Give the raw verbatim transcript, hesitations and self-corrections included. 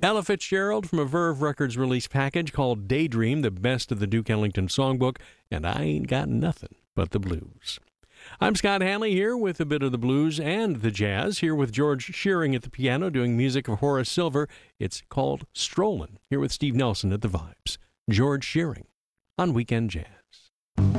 Ella Fitzgerald from a Verve Records release package called Daydream, the best of the Duke Ellington songbook, and I ain't got nothing but the blues. I'm Scott Hanley here with a bit of the blues and the jazz, here with George Shearing at the piano doing music of Horace Silver. It's called Strollin', here with Steve Nelson at the vibes. George Shearing on Weekend Jazz.